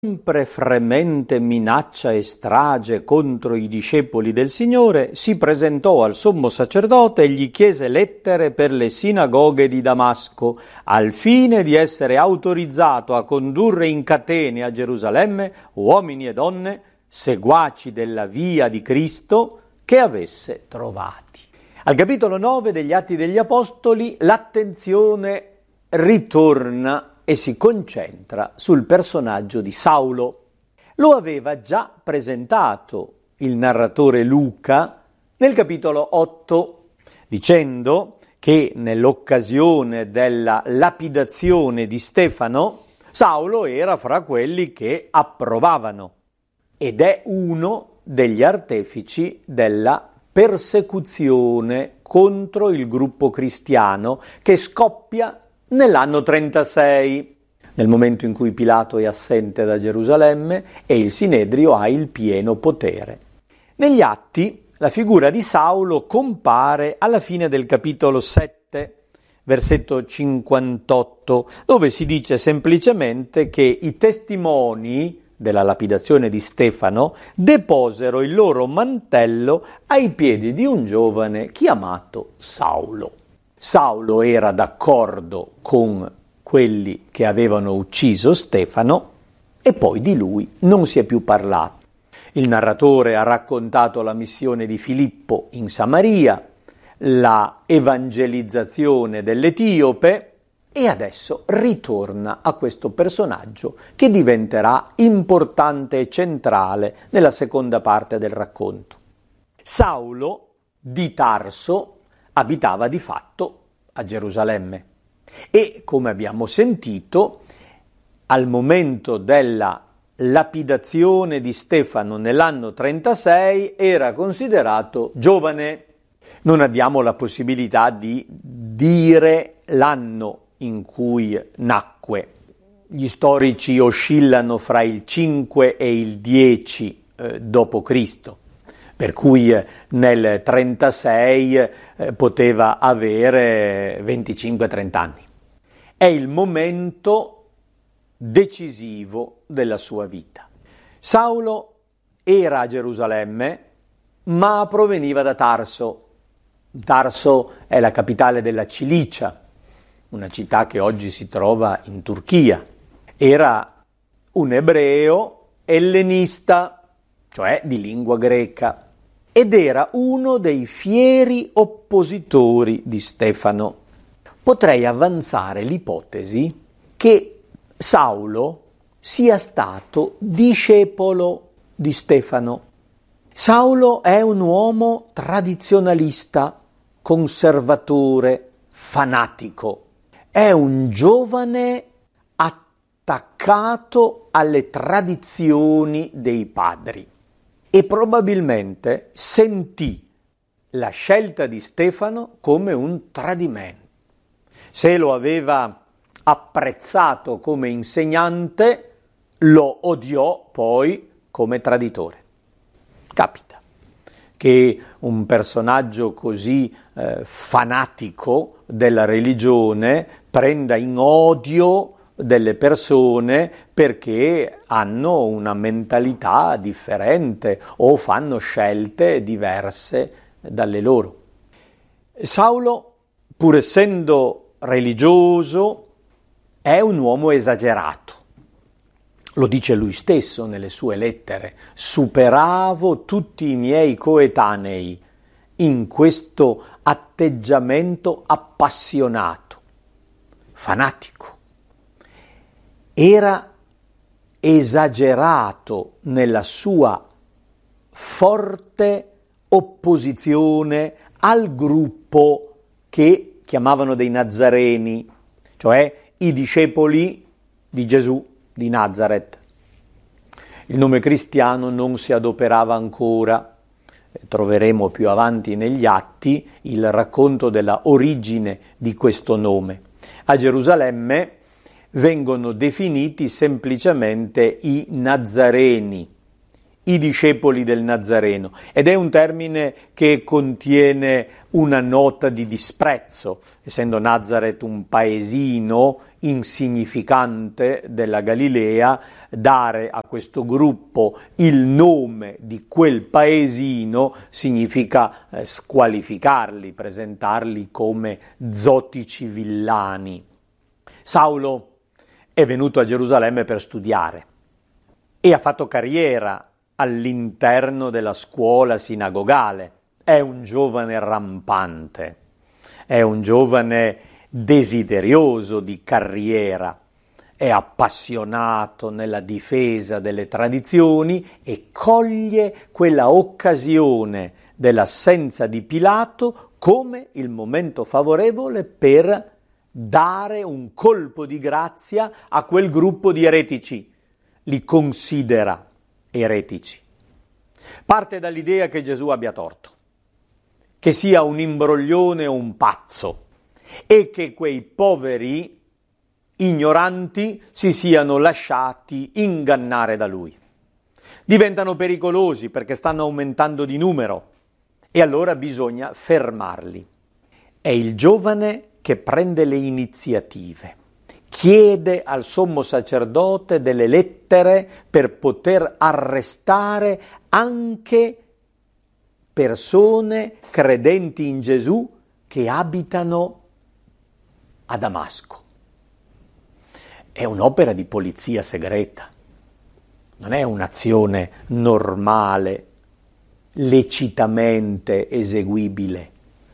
sempre fremente minaccia e strage contro i discepoli del Signore, si presentò al sommo sacerdote e gli chiese lettere per le sinagoghe di Damasco, al fine di essere autorizzato a condurre in catene a Gerusalemme uomini e donne, seguaci della via di Cristo, che avesse trovati. Al capitolo 9 degli Atti degli Apostoli l'attenzione ritorna e si concentra sul personaggio di Saulo. Lo aveva già presentato il narratore Luca nel capitolo 8, dicendo che nell'occasione della lapidazione di Stefano, Saulo era fra quelli che approvavano ed è uno degli artefici della persecuzione contro il gruppo cristiano che scoppia nell'anno 36, nel momento in cui Pilato è assente da Gerusalemme e il Sinedrio ha il pieno potere. Negli Atti la figura di Saulo compare alla fine del capitolo 7, versetto 58, dove si dice semplicemente che i testimoni della lapidazione di Stefano deposero il loro mantello ai piedi di un giovane chiamato Saulo. Saulo era d'accordo con quelli che avevano ucciso Stefano e poi di lui non si è più parlato. Il narratore ha raccontato la missione di Filippo in Samaria, la evangelizzazione dell'Etiope e adesso ritorna a questo personaggio che diventerà importante e centrale nella seconda parte del racconto. Saulo di Tarso abitava di fatto a Gerusalemme e, come abbiamo sentito, al momento della lapidazione di Stefano nell'anno 36 era considerato giovane. Non abbiamo la possibilità di dire l'anno in cui nacque. Gli storici oscillano fra il 5 e il 10 d.C., per cui nel 36 poteva avere 25-30 anni. È il momento decisivo della sua vita. Saulo era a Gerusalemme, ma proveniva da Tarso. Tarso è la capitale della Cilicia, una città che oggi si trova in Turchia. Era un ebreo ellenista, cioè di lingua greca, ed era uno dei fieri oppositori di Stefano. Potrei avanzare l'ipotesi che Saulo sia stato discepolo di Stefano. Saulo è un uomo tradizionalista, conservatore, fanatico. È un giovane attaccato alle tradizioni dei padri e probabilmente sentì la scelta di Stefano come un tradimento. Se lo aveva apprezzato come insegnante, lo odiò poi come traditore. Capita che un personaggio così fanatico della religione prenda in odio delle persone perché hanno una mentalità differente o fanno scelte diverse dalle loro. Saulo, pur essendo religioso, è un uomo esagerato. Lo dice lui stesso nelle sue lettere: superavo tutti i miei coetanei in questo atteggiamento appassionato, fanatico. Era esagerato nella sua forte opposizione al gruppo che chiamavano dei Nazareni, cioè i discepoli di Gesù di Nazaret. Il nome cristiano non si adoperava ancora. Troveremo più avanti negli Atti il racconto della origine di questo nome. A Gerusalemme vengono definiti semplicemente i Nazareni, i discepoli del Nazareno, ed è un termine che contiene una nota di disprezzo, essendo Nazaret un paesino insignificante della Galilea. Dare a questo gruppo il nome di quel paesino significa squalificarli, presentarli come zotici villani. Saulo è venuto a Gerusalemme per studiare e ha fatto carriera all'interno della scuola sinagogale. È un giovane rampante, è un giovane desideroso di carriera, è appassionato nella difesa delle tradizioni e coglie quella occasione dell'assenza di Pilato come il momento favorevole per dare un colpo di grazia a quel gruppo di eretici. Li considera eretici. Parte dall'idea che Gesù abbia torto, che sia un imbroglione o un pazzo, e che quei poveri ignoranti si siano lasciati ingannare da lui. Diventano pericolosi perché stanno aumentando di numero e allora bisogna fermarli. È il giovane che prende le iniziative, chiede al sommo sacerdote delle lettere per poter arrestare anche persone credenti in Gesù che abitano a Damasco. È un'opera di polizia segreta, non è un'azione normale, lecitamente eseguibile.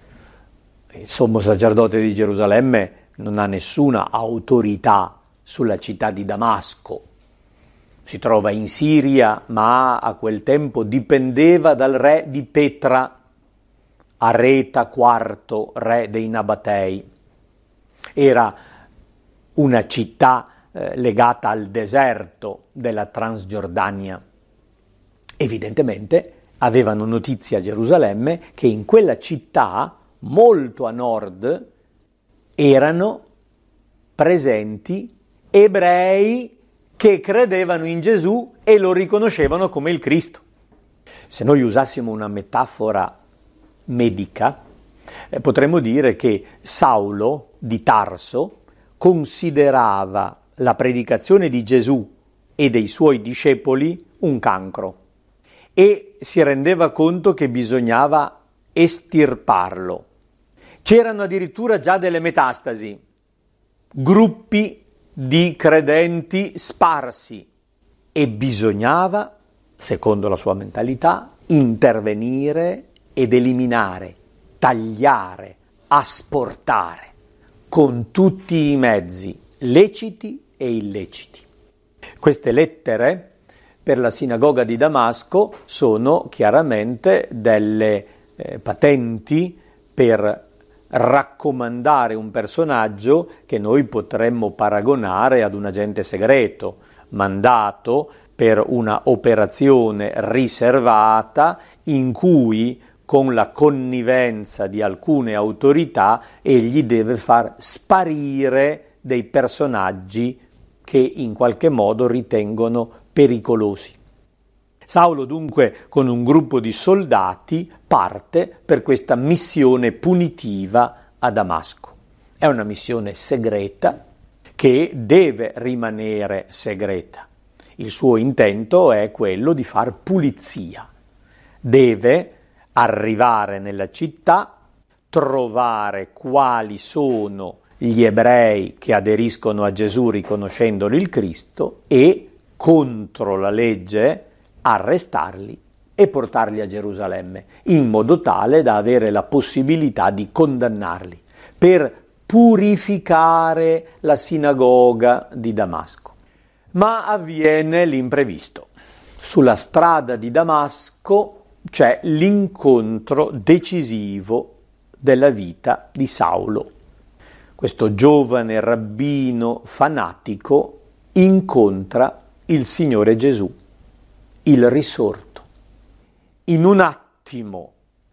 Il sommo sacerdote di Gerusalemme non ha nessuna autorità sulla città di Damasco. Si trova in Siria, ma a quel tempo dipendeva dal re di Petra, Areta IV, re dei Nabatei. Era una città legata al deserto della Transgiordania. Evidentemente avevano notizia a Gerusalemme che in quella città, molto a nord, erano presenti ebrei che credevano in Gesù e lo riconoscevano come il Cristo. Se noi usassimo una metafora medica, potremmo dire che Saulo di Tarso considerava la predicazione di Gesù e dei suoi discepoli un cancro e si rendeva conto che bisognava estirparlo. C'erano addirittura già delle metastasi, gruppi di credenti sparsi, e bisognava, secondo la sua mentalità, intervenire ed eliminare, tagliare, asportare con tutti i mezzi, leciti e illeciti. Queste lettere per la sinagoga di Damasco sono chiaramente delle patenti per raccomandare un personaggio che noi potremmo paragonare ad un agente segreto, mandato per una operazione riservata in cui, con la connivenza di alcune autorità, egli deve far sparire dei personaggi che in qualche modo ritengono pericolosi. Saulo dunque, con un gruppo di soldati, parte per questa missione punitiva a Damasco. È una missione segreta che deve rimanere segreta. Il suo intento è quello di far pulizia. Deve arrivare nella città, trovare quali sono gli ebrei che aderiscono a Gesù riconoscendolo il Cristo e, contro la legge, arrestarli e portarli a Gerusalemme, in modo tale da avere la possibilità di condannarli, per purificare la sinagoga di Damasco. Ma avviene l'imprevisto. Sulla strada di Damasco c'è l'incontro decisivo della vita di Saulo. Questo giovane rabbino fanatico incontra il Signore Gesù, il risorto. In un attimo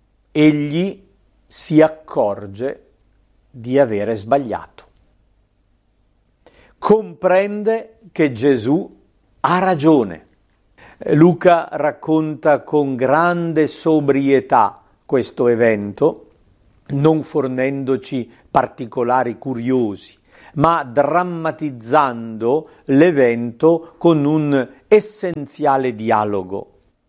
egli si accorge di avere sbagliato. Comprende che Gesù ha ragione. Luca racconta con grande sobrietà questo evento, non fornendoci particolari curiosi, ma drammatizzando l'evento con un essenziale dialogo.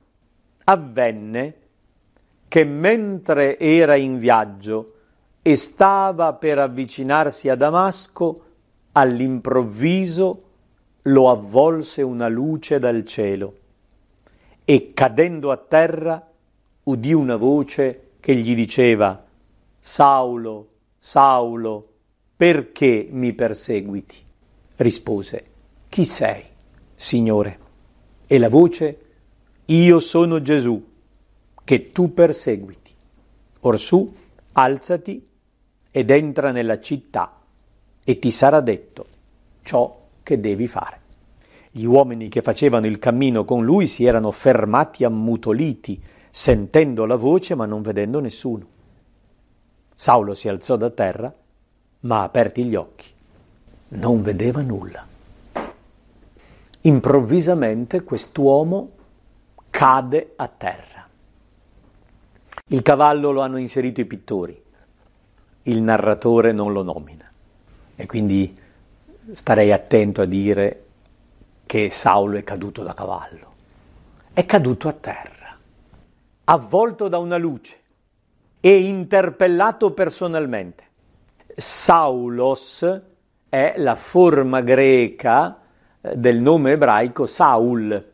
Avvenne che mentre era in viaggio e stava per avvicinarsi a Damasco, all'improvviso lo avvolse una luce dal cielo e cadendo a terra udì una voce che gli diceva: Saulo, Saulo, perché mi perseguiti? Rispose: chi sei, Signore? E la voce: io sono Gesù, che tu perseguiti. Orsù, alzati ed entra nella città, e ti sarà detto ciò che devi fare. Gli uomini che facevano il cammino con lui si erano fermati ammutoliti, sentendo la voce ma non vedendo nessuno. Saulo si alzò da terra, ma aperti gli occhi non vedeva nulla. Improvvisamente quest'uomo cade a terra. Il cavallo lo hanno inserito i pittori, il narratore non lo nomina, e quindi starei attento a dire che Saulo è caduto da cavallo. È caduto a terra, avvolto da una luce e interpellato personalmente. Saulos è la forma greca del nome ebraico Saul,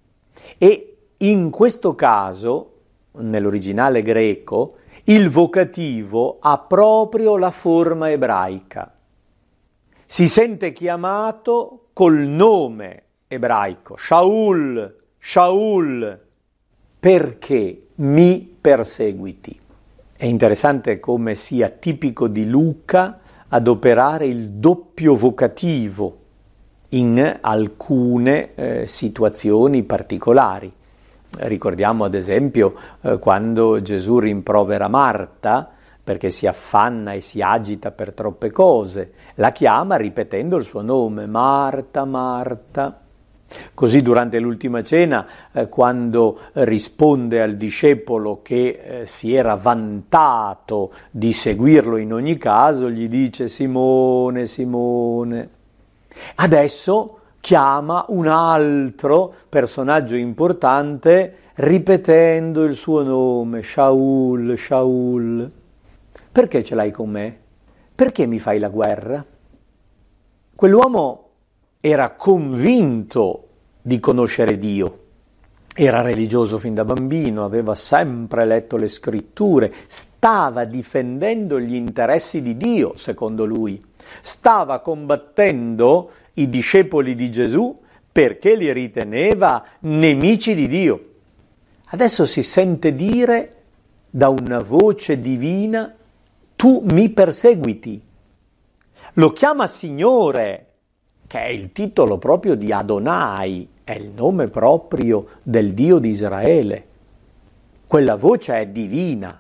e in questo caso, nell'originale greco, il vocativo ha proprio la forma ebraica. Si sente chiamato col nome ebraico, Shaul, Shaul, perché mi perseguiti. È interessante come sia tipico di Luca adoperare il doppio vocativo in alcune situazioni particolari. Ricordiamo ad esempio quando Gesù rimprovera Marta perché si affanna e si agita per troppe cose, la chiama ripetendo il suo nome, Marta, Marta. Così durante l'ultima cena, quando risponde al discepolo che si era vantato di seguirlo in ogni caso, gli dice Simone, Simone. Adesso chiama un altro personaggio importante ripetendo il suo nome, Shaul, Shaul. Perché ce l'hai con me? Perché mi fai la guerra? Quell'uomo era convinto di conoscere Dio, era religioso fin da bambino, aveva sempre letto le scritture, stava difendendo gli interessi di Dio, secondo lui, stava combattendo i discepoli di Gesù perché li riteneva nemici di Dio. Adesso si sente dire da una voce divina: tu mi perseguiti. Lo chiama Signore, che è il titolo proprio di Adonai, è il nome proprio del Dio di Israele. Quella voce è divina.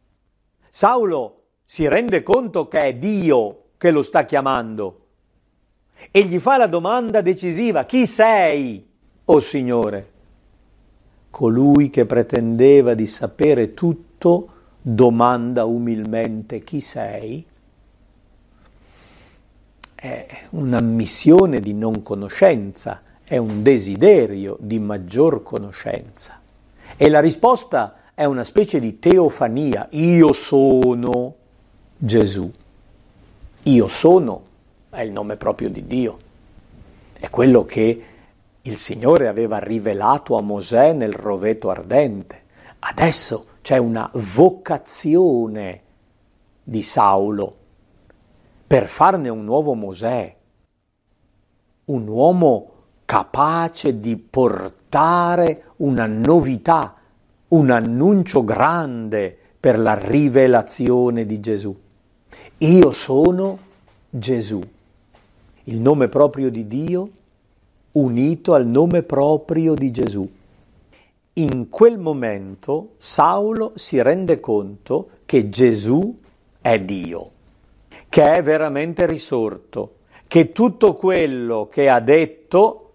Saulo si rende conto che è Dio che lo sta chiamando e gli fa la domanda decisiva: chi sei, o Signore? Colui che pretendeva di sapere tutto domanda umilmente: chi sei? È un'ammissione di non conoscenza, è un desiderio di maggior conoscenza. E la risposta è una specie di teofania: io sono Gesù. Io sono è il nome proprio di Dio. È quello che il Signore aveva rivelato a Mosè nel roveto ardente. Adesso c'è una vocazione di Saulo per farne un nuovo Mosè, un uomo capace di portare una novità, un annuncio grande per la rivelazione di Gesù. Io sono Gesù, il nome proprio di Dio unito al nome proprio di Gesù. In quel momento Saulo si rende conto che Gesù è Dio, che è veramente risorto, che tutto quello che ha detto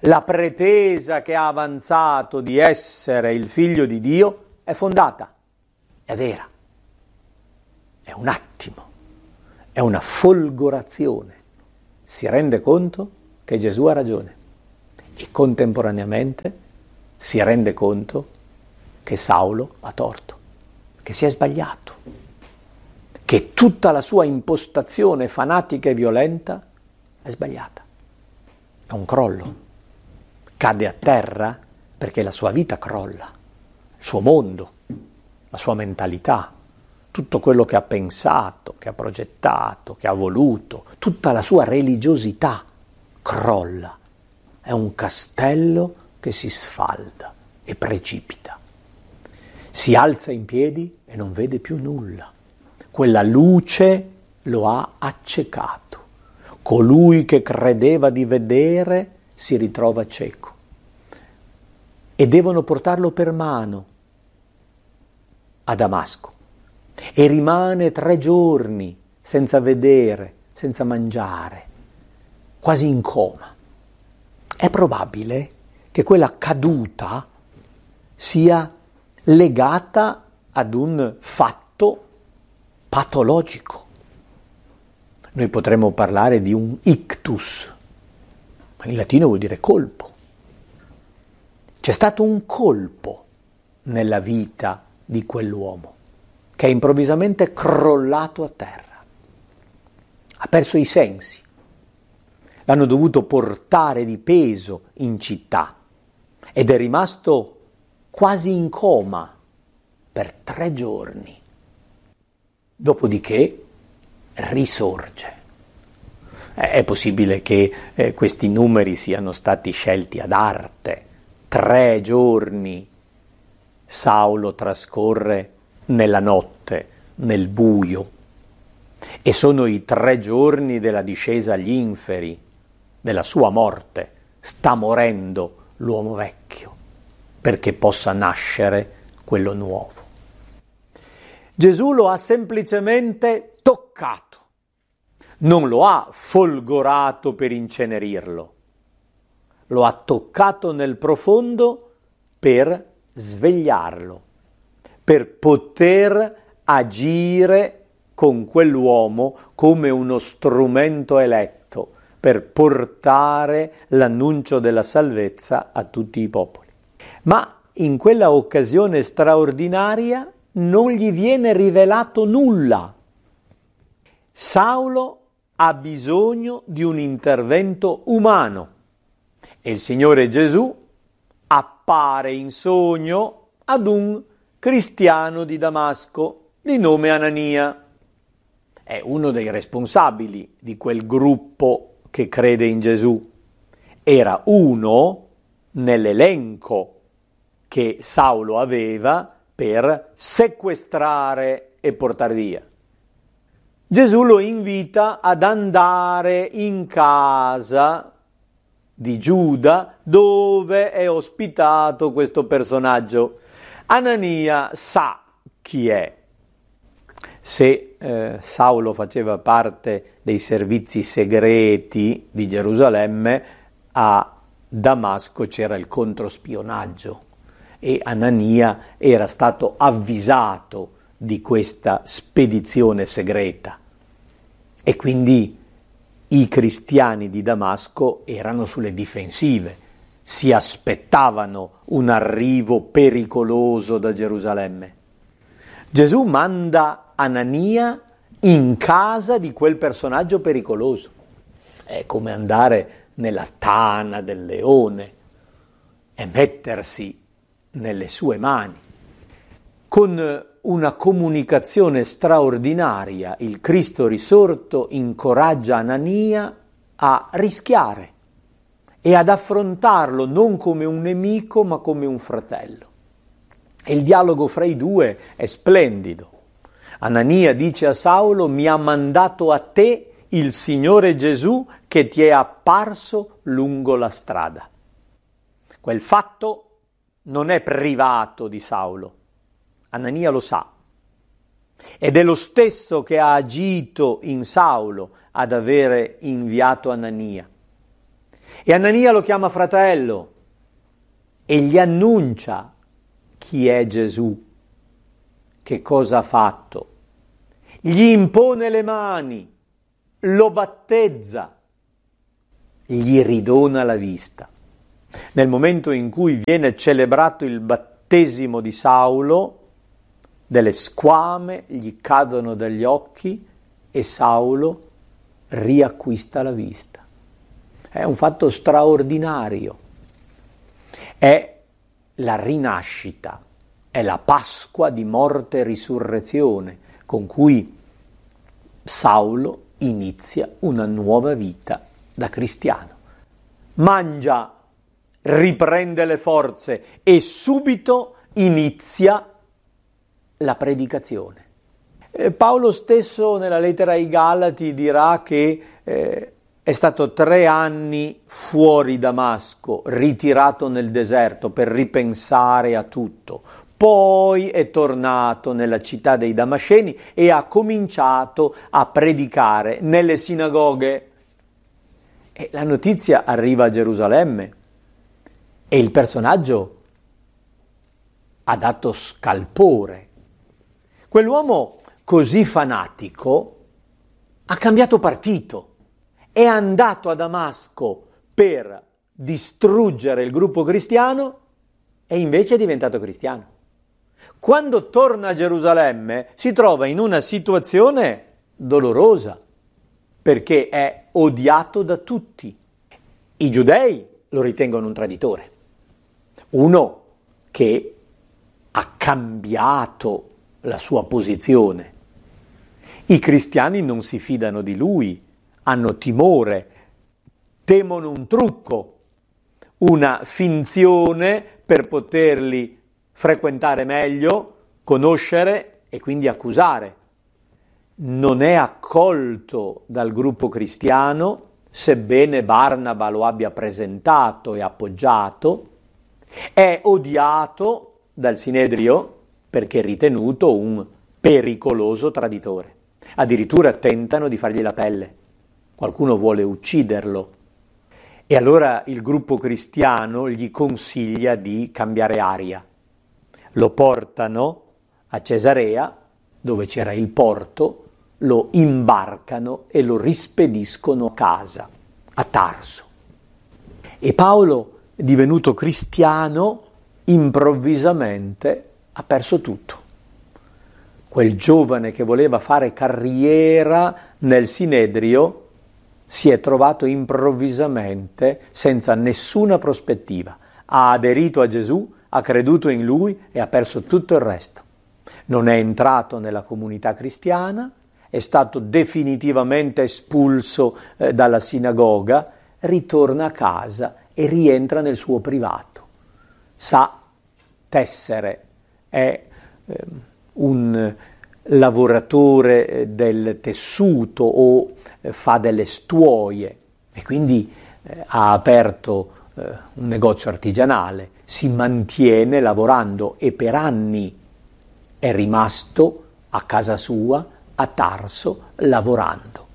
la pretesa che ha avanzato di essere il figlio di Dio è fondata, è vera, è un attimo, è una folgorazione. Si rende conto che Gesù ha ragione e contemporaneamente si rende conto che Saulo ha torto, che si è sbagliato, che tutta la sua impostazione fanatica e violenta è sbagliata. È un crollo. Cade a terra perché la sua vita crolla, il suo mondo, la sua mentalità, tutto quello che ha pensato, che ha progettato, che ha voluto, tutta la sua religiosità crolla. È un castello che si sfalda e precipita. Si alza in piedi e non vede più nulla. Quella luce lo ha accecato. Colui che credeva di vedere si ritrova cieco. E devono portarlo per mano a Damasco. E rimane 3 giorni senza vedere, senza mangiare, quasi in coma. È probabile che quella caduta sia legata ad un fatto patologico. Noi potremmo parlare di un ictus, ma in latino vuol dire colpo. C'è stato un colpo nella vita di quell'uomo che è improvvisamente crollato a terra. Ha perso i sensi. L'hanno dovuto portare di peso in città ed è rimasto quasi in coma per 3 giorni. Dopodiché risorge. È possibile che questi numeri siano stati scelti ad arte. 3 giorni Saulo trascorre nella notte, nel buio, e sono i 3 giorni della discesa agli inferi, della sua morte. Sta morendo l'uomo vecchio perché possa nascere quello nuovo. Gesù lo ha semplicemente toccato, non lo ha folgorato per incenerirlo, lo ha toccato nel profondo per svegliarlo, per poter agire con quell'uomo come uno strumento eletto per portare l'annuncio della salvezza a tutti i popoli. Ma in quella occasione straordinaria non gli viene rivelato nulla. Saulo ha bisogno di un intervento umano e il Signore Gesù appare in sogno ad un cristiano di Damasco di nome Anania. È uno dei responsabili di quel gruppo che crede in Gesù. Era uno nell'elenco che Saulo aveva per sequestrare e portare via. Gesù lo invita ad andare in casa di Giuda dove è ospitato questo personaggio. Anania sa chi è. Se Saulo faceva parte dei servizi segreti di Gerusalemme, a Damasco c'era il controspionaggio e Anania era stato avvisato di questa spedizione segreta e quindi i cristiani di Damasco erano sulle difensive, si aspettavano un arrivo pericoloso da Gerusalemme. Gesù manda Anania in casa di quel personaggio pericoloso. È come andare nella tana del leone e mettersi nelle sue mani. Con una comunicazione straordinaria, il Cristo risorto incoraggia Anania a rischiare e ad affrontarlo non come un nemico ma come un fratello. E il dialogo fra i due è splendido. Anania dice a Saulo: mi ha mandato a te il Signore Gesù che ti è apparso lungo la strada. Quel fatto non è privato di Saulo. Anania lo sa. Ed è lo stesso che ha agito in Saulo ad avere inviato Anania. E Anania lo chiama fratello e gli annuncia chi è Gesù, che cosa ha fatto. Gli impone le mani, lo battezza, gli ridona la vista. Nel momento in cui viene celebrato il battesimo di Saulo, delle squame gli cadono dagli occhi e Saulo riacquista la vista. È un fatto straordinario. È la rinascita, è la Pasqua di morte e risurrezione con cui Saulo inizia una nuova vita da cristiano. Mangia, riprende le forze e subito inizia la predicazione. Paolo stesso nella lettera ai Galati dirà che è stato 3 anni fuori Damasco, ritirato nel deserto per ripensare a tutto. Poi è tornato nella città dei Damasceni e ha cominciato a predicare nelle sinagoghe. E la notizia arriva a Gerusalemme e il personaggio ha dato scalpore. Quell'uomo così fanatico ha cambiato partito. È andato a Damasco per distruggere il gruppo cristiano e invece è diventato cristiano. Quando torna a Gerusalemme si trova in una situazione dolorosa perché è odiato da tutti. I giudei lo ritengono un traditore, uno che ha cambiato la sua posizione. I cristiani non si fidano di lui, hanno timore, temono un trucco, una finzione per poterli frequentare meglio, conoscere e quindi accusare. Non è accolto dal gruppo cristiano, sebbene Barnaba lo abbia presentato e appoggiato, è odiato dal Sinedrio perché è ritenuto un pericoloso traditore. Addirittura tentano di fargli la pelle. Qualcuno vuole ucciderlo e allora il gruppo cristiano gli consiglia di cambiare aria. Lo portano a Cesarea, dove c'era il porto, lo imbarcano e lo rispediscono a casa, a Tarso. E Paolo, divenuto cristiano, improvvisamente ha perso tutto. Quel giovane che voleva fare carriera nel Sinedrio si è trovato improvvisamente senza nessuna prospettiva. Ha aderito a Gesù, ha creduto in lui e ha perso tutto il resto. Non è entrato nella comunità cristiana, è stato definitivamente espulso dalla sinagoga, ritorna a casa e rientra nel suo privato. Sa tessere, è un lavoratore del tessuto o fa delle stuoie e quindi ha aperto un negozio artigianale, si mantiene lavorando e per anni è rimasto a casa sua, a Tarso, lavorando.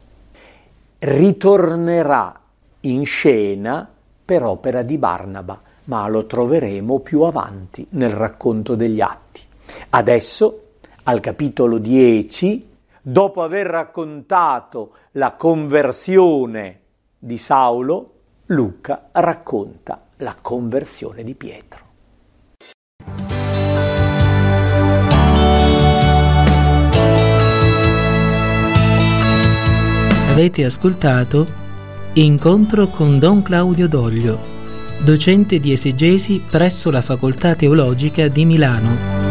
Ritornerà in scena per opera di Barnaba, ma lo troveremo più avanti nel racconto degli Atti. Adesso, al capitolo 10, dopo aver raccontato la conversione di Saulo, Luca racconta la conversione di Pietro. Avete ascoltato Incontro con Don Claudio Doglio, docente di esegesi presso la Facoltà Teologica di Milano.